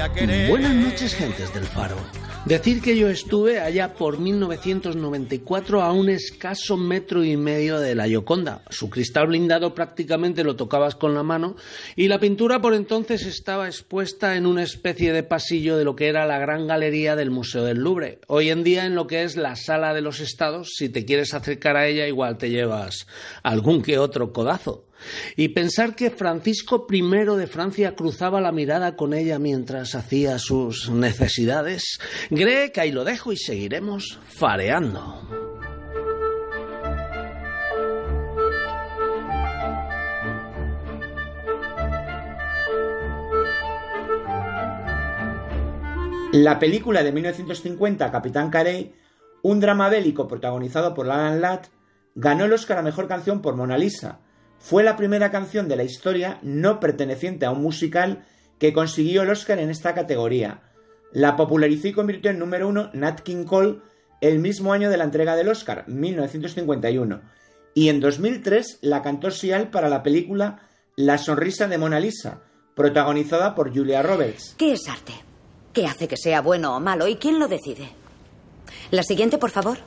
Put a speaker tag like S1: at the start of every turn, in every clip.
S1: a querer.
S2: Buenas noches, gentes del Faro. Decir que yo estuve allá por 1994 a un escaso 1,5 metros de la Gioconda. Su cristal blindado prácticamente lo tocabas con la mano y la pintura por entonces estaba expuesta en una especie de pasillo de lo que era la gran galería del Museo del Louvre. Hoy en día en lo que es la Sala de los Estados, si te quieres acercar a ella igual te llevas algún que otro codazo. Y pensar que Francisco I de Francia cruzaba la mirada con ella mientras hacía sus necesidades. Cree que ahí lo dejo y seguiremos fareando.
S3: La película de 1950, Capitán Carey, un drama bélico protagonizado por Alan Ladd, ganó el Oscar a Mejor Canción por Mona Lisa. Fue la primera canción de la historia no perteneciente a un musical que consiguió el Oscar en esta categoría. La popularizó y convirtió en número 1 Nat King Cole el mismo año de la entrega del Oscar, 1951. Y en 2003 la cantó Sial para la película La sonrisa de Mona Lisa, protagonizada por Julia Roberts.
S4: ¿Qué es arte? ¿Qué hace que sea bueno o malo? ¿Y quién lo decide? La siguiente, por favor.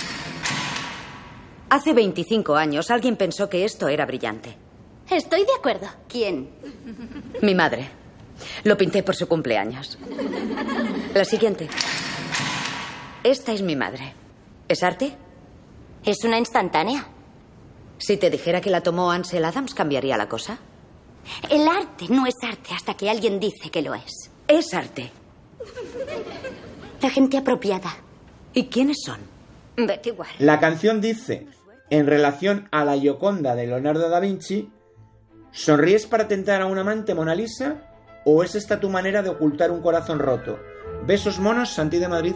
S4: Hace 25 años alguien pensó que esto era brillante.
S5: Estoy de acuerdo.
S4: ¿Quién? Mi madre. Lo pinté por su cumpleaños. La siguiente. Esta es mi madre. ¿Es arte?
S5: Es una instantánea.
S4: Si te dijera que la tomó Ansel Adams, ¿cambiaría la cosa?
S5: El arte no es arte hasta que alguien dice que lo es.
S4: Es arte.
S5: La gente apropiada.
S4: ¿Y quiénes son?
S5: Vete igual.
S3: La canción dice, en relación a la Gioconda de Leonardo da Vinci, ¿sonríes para tentar a un amante, Mona Lisa? ¿O es esta tu manera de ocultar un corazón roto? Besos monos, Santi de Madrid.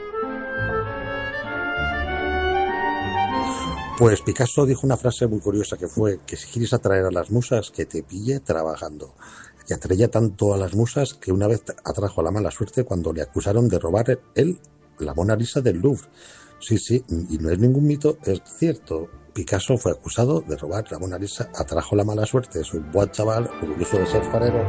S6: Pues Picasso dijo una frase muy curiosa que fue que si quieres atraer a las musas, que te pille trabajando. Y atraía tanto a las musas que una vez atrajo a la mala suerte cuando le acusaron de robar él la Mona Lisa del Louvre. Sí, y no es ningún mito, es cierto. Picasso fue acusado de robar la Mona Lisa, atrajo la mala suerte, es un buen chaval, orgulloso de ser farero.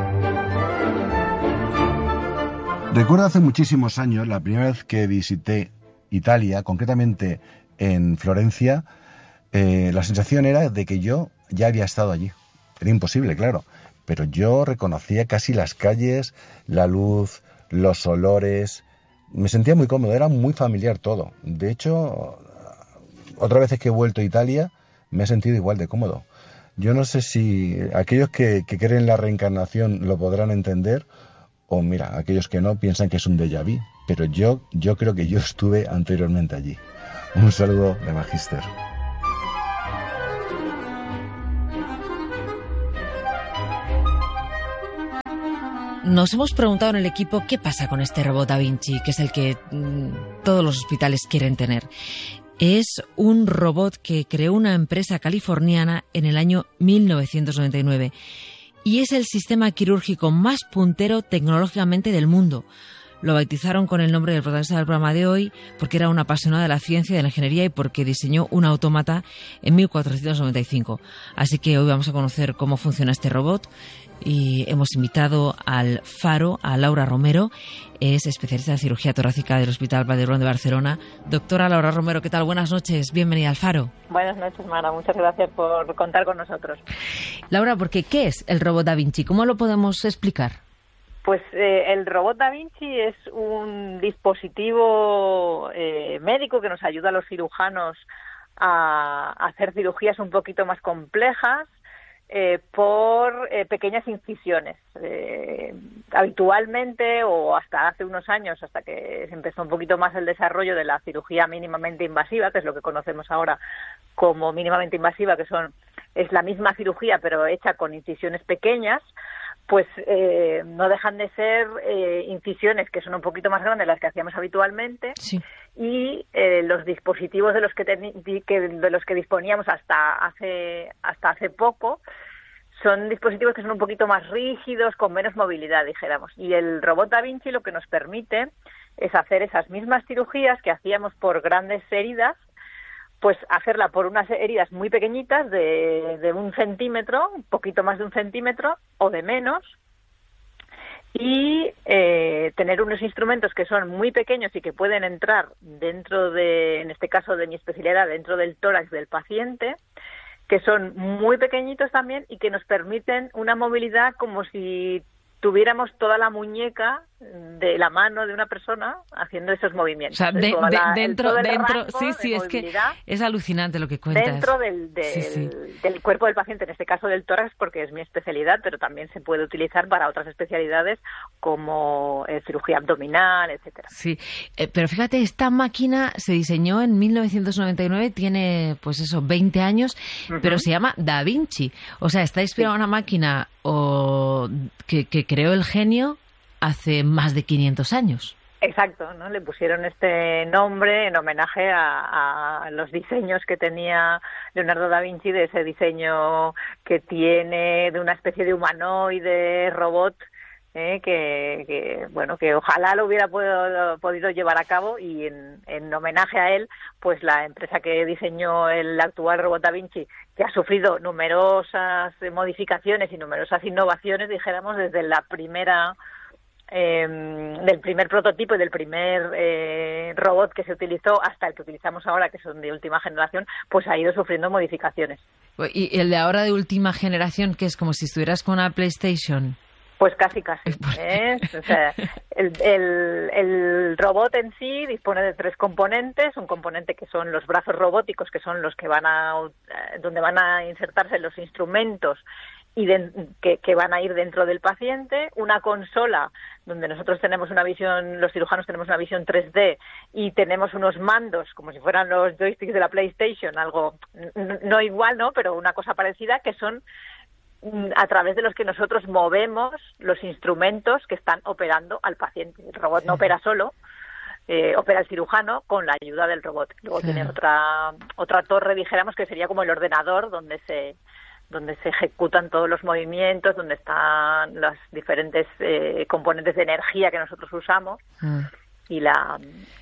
S7: Recuerdo hace muchísimos años, la primera vez que visité Italia, concretamente en Florencia, la sensación era de que yo ya había estado allí. Era imposible, claro, pero yo reconocía casi las calles, la luz, los olores. Me sentía muy cómodo, era muy familiar todo. De hecho, otras veces que he vuelto a Italia me he sentido igual de cómodo. Yo no sé si aquellos que creen en la reencarnación lo podrán entender, o mira, aquellos que no piensan que es un déjà vu, pero yo creo que yo estuve anteriormente allí. Un saludo de Magister.
S8: Nos hemos preguntado en el equipo qué pasa con este robot Da Vinci, que es el que todos los hospitales quieren tener. Es un robot que creó una empresa californiana en el año 1999 y es el sistema quirúrgico más puntero tecnológicamente del mundo. Lo bautizaron con el nombre del protagonista del programa de hoy porque era un apasionado de la ciencia y de la ingeniería y porque diseñó un autómata en 1495. Así que hoy vamos a conocer cómo funciona este robot y hemos invitado al Faro a Laura Romero, es especialista en cirugía torácica del Hospital Vall d'Hebron de Barcelona. Doctora Laura Romero, ¿qué tal? Buenas noches, bienvenida al Faro.
S9: Buenas noches, Mara, muchas gracias por contar con nosotros.
S8: Laura, porque ¿qué es el robot Da Vinci? ¿Cómo lo podemos explicar?
S9: Pues el robot Da Vinci es un dispositivo médico que nos ayuda a los cirujanos a hacer cirugías un poquito más complejas por pequeñas incisiones. Habitualmente, o hasta hace unos años, hasta que se empezó un poquito más el desarrollo de la cirugía mínimamente invasiva, que es lo que conocemos ahora como mínimamente invasiva, que es la misma cirugía pero hecha con incisiones pequeñas, pues no dejan de ser incisiones que son un poquito más grandes de las que hacíamos habitualmente. Sí. Y los dispositivos de los que disponíamos hasta hace poco son dispositivos que son un poquito más rígidos, con menos movilidad, dijéramos. Y el robot Da Vinci lo que nos permite es hacer esas mismas cirugías que hacíamos por grandes heridas, pues hacerla por unas heridas muy pequeñitas de 1 centímetro, un poquito más de 1 centímetro o de menos, y tener unos instrumentos que son muy pequeños y que pueden entrar dentro de, en este caso de mi especialidad, dentro del tórax del paciente, que son muy pequeñitos también y que nos permiten una movilidad como si tuviéramos toda la muñeca de la mano de una persona haciendo esos movimientos.
S8: O sea, dentro, sí, es que es alucinante lo que cuentas.
S9: Dentro del cuerpo del paciente, en este caso del tórax, porque es mi especialidad, pero también se puede utilizar para otras especialidades como cirugía abdominal, etcétera.
S8: Sí, pero fíjate, esta máquina se diseñó en 1999, tiene, pues eso, 20 años, pero se llama Da Vinci. O sea, está inspirada en una máquina que creó el genio hace más de 500 años.
S9: Exacto, ¿no? Le pusieron este nombre en homenaje a los diseños que tenía Leonardo da Vinci, de ese diseño que tiene de una especie de humanoide robot, que ojalá lo hubiera podido llevar a cabo, y en homenaje a él, pues la empresa que diseñó el actual robot Da Vinci, que ha sufrido numerosas modificaciones y numerosas innovaciones, dijéramos, desde la primera del primer prototipo y del primer robot que se utilizó hasta el que utilizamos ahora, que son de última generación, pues ha ido sufriendo modificaciones.
S8: ¿Y el de ahora de última generación, que es como si estuvieras con una PlayStation?
S9: Pues casi. O sea, el robot en sí dispone de 3 componentes. Un componente que son los brazos robóticos, que son los que donde van a insertarse los instrumentos y que van a ir dentro del paciente. Una consola donde nosotros tenemos una visión, los cirujanos tenemos una visión 3D y tenemos unos mandos como si fueran los joysticks de la PlayStation, algo no igual, ¿no? Pero una cosa parecida, que son a través de los que nosotros movemos los instrumentos que están operando al paciente. El robot no opera solo, opera el cirujano con la ayuda del robot. Luego tiene otra torre, dijéramos, que sería como el ordenador donde se ejecutan todos los movimientos, donde están los diferentes componentes de energía que nosotros usamos. Y la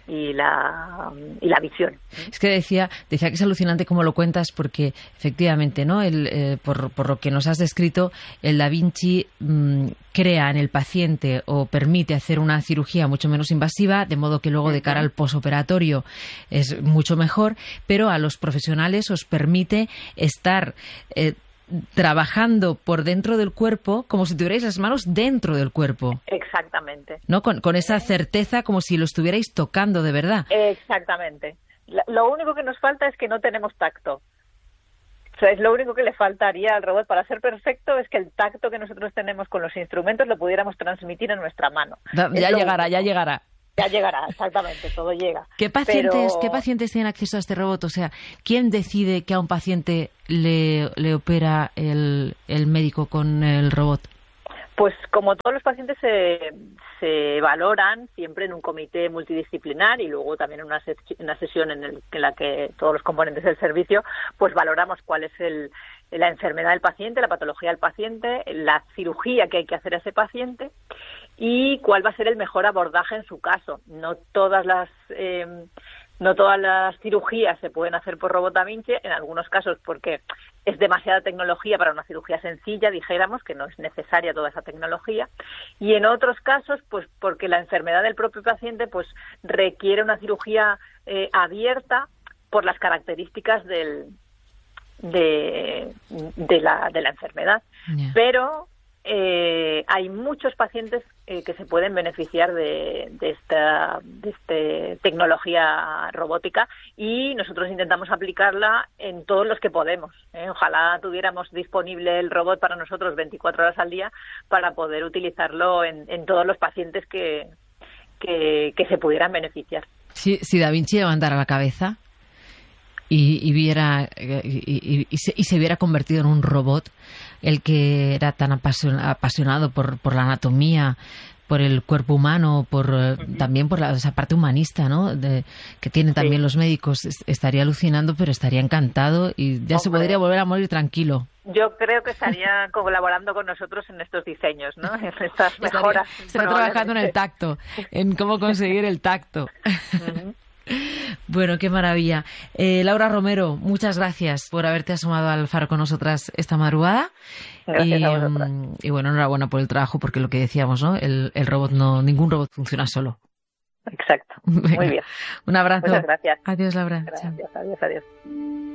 S9: visión.
S8: Es que decía que es alucinante cómo lo cuentas, porque efectivamente, ¿no? Por lo que nos has descrito, el Da Vinci crea en el paciente o permite hacer una cirugía mucho menos invasiva, de modo que luego de cara al posoperatorio es mucho mejor, pero a los profesionales os permite estar trabajando por dentro del cuerpo como si tuvierais las manos dentro del cuerpo.
S9: Exactamente.
S8: ¿No? Con esa certeza, como si lo estuvierais tocando de verdad.
S9: Exactamente. Lo único que nos falta es que no tenemos tacto. O sea, es lo único que le faltaría al robot para ser perfecto, es que el tacto que nosotros tenemos con los instrumentos lo pudiéramos transmitir en nuestra mano.
S8: Ya llegará.
S9: Ya llegará, exactamente, todo llega.
S8: ¿Qué pacientes tienen acceso a este robot? O sea, ¿quién decide que a un paciente le opera el médico con el robot?
S9: Pues como todos los pacientes se valoran siempre en un comité multidisciplinar y luego también en una sesión en la que todos los componentes del servicio pues valoramos cuál es la enfermedad del paciente, la patología del paciente, la cirugía que hay que hacer a ese paciente y cuál va a ser el mejor abordaje en su caso. No todas las cirugías se pueden hacer por robot Da Vinci, en algunos casos porque es demasiada tecnología para una cirugía sencilla, dijéramos, que no es necesaria toda esa tecnología, y en otros casos pues porque la enfermedad del propio paciente pues requiere una cirugía abierta por las características de la enfermedad. Yeah. Pero hay muchos pacientes que se pueden beneficiar de esta tecnología robótica y nosotros intentamos aplicarla en todos los que podemos. Ojalá tuviéramos disponible el robot para nosotros 24 horas al día para poder utilizarlo en todos los pacientes que se pudieran beneficiar.
S8: Si Da Vinci levantara la cabeza y viera y se hubiera convertido en un robot, el que era tan apasionado por la anatomía, por el cuerpo humano, también por esa parte humanista, ¿no? Que tienen también los médicos, estaría alucinando, pero estaría encantado y ya se podría volver a morir tranquilo.
S9: Yo creo que estaría colaborando con nosotros en estos diseños, ¿no? En estas mejoras.
S8: Estaría trabajando en el tacto, en cómo conseguir el tacto. Bueno, qué maravilla. Laura Romero, muchas gracias por haberte asomado al Faro con nosotras esta madrugada
S9: Gracias a vosotros.
S8: Y bueno, enhorabuena por el trabajo, porque lo que decíamos, ¿no? El robot ningún robot funciona solo.
S9: Exacto. Muy bien.
S8: Un abrazo.
S9: Muchas gracias.
S8: Adiós, Laura.
S9: Gracias.
S8: Chao.
S9: Adiós.